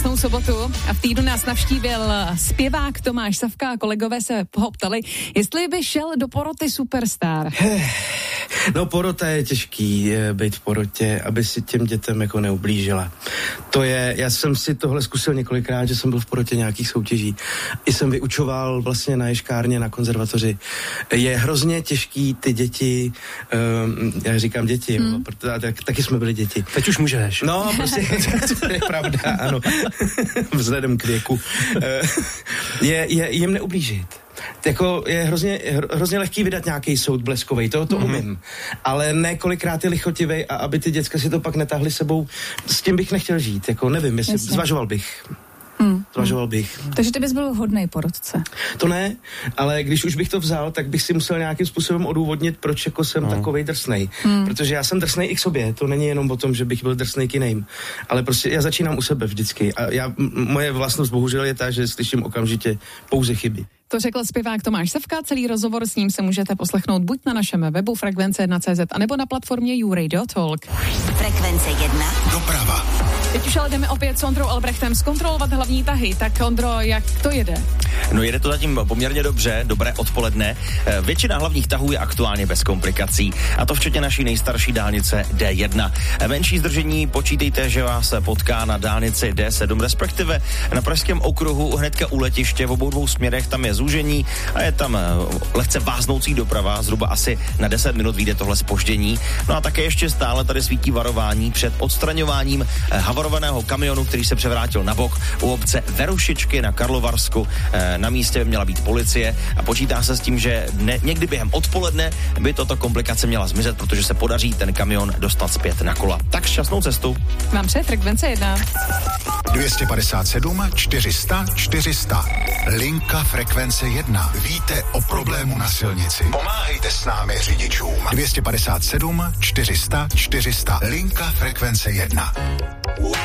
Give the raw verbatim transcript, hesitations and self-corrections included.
krásnou sobotu a v týdnu nás navštívil zpěvák Tomáš Savka a kolegové se ho ptali, jestli by šel do poroty Superstar. No, porota je těžký, je být v porotě, aby si těm dětem jako neublížila. To je, já jsem si tohle zkusil několikrát, že jsem byl v porotě nějakých soutěží. I jsem vyučoval vlastně na ješkárně, na konzervatoři. Je hrozně těžký ty děti, um, já říkám děti, hmm. protože tak, taky jsme byli děti. Teď už můžeš. No, prostě, to je pravda, ano. Vzhledem k věku. Je, je jim neublížit. Jako je hrozně, hrozně lehký vydat nějaký soud bleskovej, to, to mm-hmm. umím. Ale ne kolikrát je lichotivej a aby ty děcka si to pak netáhli sebou, s tím bych nechtěl žít, jako nevím, jestli Jasně. zvažoval bych. Hmm. Zvažoval bych. Takže ty bys byl hodnej porotce. To ne, ale když už bych to vzal, tak bych si musel nějakým způsobem odůvodnit, proč jako jsem hmm. takovej drsnej. Hmm. Protože já jsem drsnej i k sobě, to není jenom o tom, že bych byl drsnej k jiným. Ale prostě já začínám u sebe vždycky. A já, m- moje vlastnost bohužel je ta, že slyším okamžitě pouze chyby. To řekl zpěvák Tomáš Savka, celý rozhovor s ním se můžete poslechnout buď na našem webu frekvence jedna tečka cé zet, anebo na platformě YouRadio Talk. Frekvence jedna. Doprava. Teď už ale jdeme opět s Ondrou Albrechtem zkontrolovat hlavní tahy. Tak Ondro, jak to jede? No jede to zatím poměrně dobře, dobré odpoledne. Většina hlavních tahů je aktuálně bez komplikací. A to včetně naší nejstarší dálnice D jedna. Menší zdržení počítejte, že vás potká na dálnici D sedm, respektive na pražském okruhu hnedka u letiště v obou dvou směrech, tam je zúžení a je tam lehce váznoucí doprava, zhruba asi na deset minut vyjde tohle zpoždění. No a také ještě stále tady svítí varování před odstraňováním havarovaného kamionu, který se převrátil na bok u obce Verušičky na Karlovarsku. Na místě by měla být policie a počítá se s tím, že ne, někdy během odpoledne by tato komplikace měla zmizet, protože se podaří ten kamion dostat zpět na kola. Tak šťastnou cestu. Mám přeje Frekvence jedna. dvě stě padesát sedm čtyři sta čtyři sta. Linka Frekvence jedna. Víte o problému na silnici. Pomáhejte s námi řidičům. dvě stě padesát sedm čtyři sta čtyři sta. Linka Frekvence jedna.